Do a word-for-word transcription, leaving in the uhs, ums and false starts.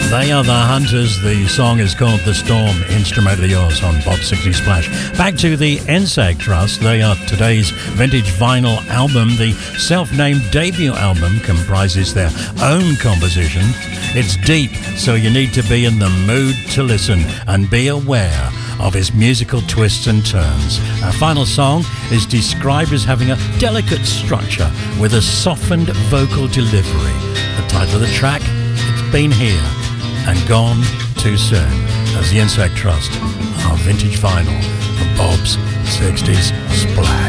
They are the Hunters. The song is called The Storm, instrumentally yours on Bob sixty Splash. Back to the N S A C Trust. They are today's vintage vinyl album. The self-named debut album comprises their own composition. It's deep, so you need to be in the mood to listen and be aware of his musical twists and turns. Our final song is described as having a delicate structure with a softened vocal delivery. The title of the track, It's Been Here and Gone Too Soon, as the N S A C Trust, our vintage vinyl from Bob's sixties Splash.